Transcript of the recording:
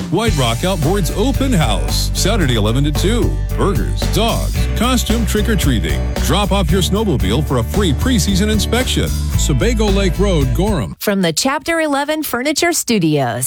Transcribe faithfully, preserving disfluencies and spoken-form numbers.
White Rock Outboards Open House, Saturday eleven to two. Burgers, dogs, costume trick-or-treating. Drop off your snowmobile for a free preseason inspection. Sebago Lake Road, Gorham. From the Chapter eleven Furniture Studios.